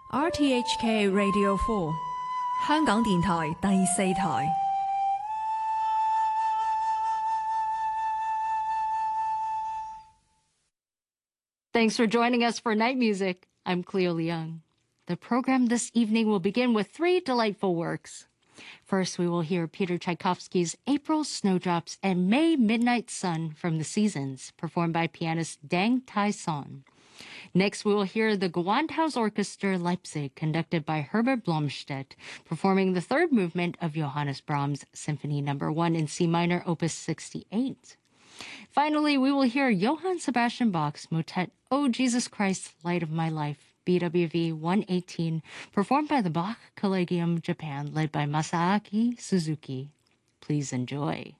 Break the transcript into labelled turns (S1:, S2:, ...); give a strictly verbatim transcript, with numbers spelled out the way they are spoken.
S1: R T H K Radio four 香港電台第四台。
S2: Thanks for joining us for Night Music. I'm Cleo Leung. The program this evening will begin with three delightful works. First, we will hear Peter Tchaikovsky's April Snowdrops and May Midnight Sun from The Seasons, performed by pianist Dang Tai Son. Next, we will hear the Gewandhaus Orchestra Leipzig, conducted by Herbert Blomstedt, performing the third movement of Johannes Brahms' Symphony Number one in C minor, Opus sixty-eight. Finally, we will hear Johann Sebastian Bach's motet O Jesus Christ, Light of My Life, B W V one eighteen, performed by the Bach Collegium Japan, led by Masaaki Suzuki. Please enjoy.